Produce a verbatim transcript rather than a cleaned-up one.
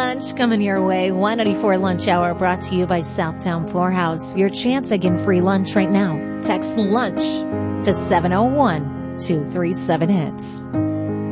lunch coming your way. one eighty-four Lunch Hour brought to you by Southtown Poorhouse. Your chance at getting free lunch right now. Text lunch to seven oh one two three seven hits.